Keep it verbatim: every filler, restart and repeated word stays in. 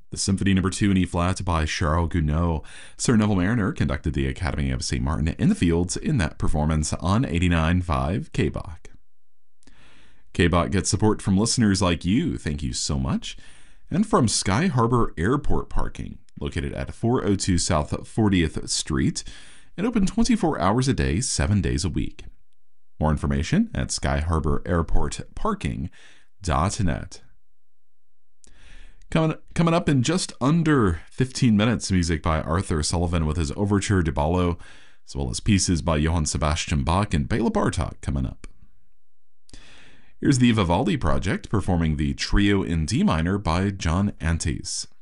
The Symphony Number two in E-flat by Charles Gounod. Sir Neville Mariner conducted the Academy of Saint Martin in the Fields in that performance on eighty-nine point five K B O C. K B O C gets support from listeners like you. Thank you so much. And from Sky Harbor Airport Parking, located at four oh two South fortieth Street, and open twenty-four hours a day, seven days a week. More information at sky harbor airport parking dot net. Coming, coming up in just under fifteen minutes, music by Arthur Sullivan with his Overture de Ballo, as well as pieces by Johann Sebastian Bach and Bela Bartok coming up. Here's the Vivaldi Project performing the Trio in D minor by John Antes.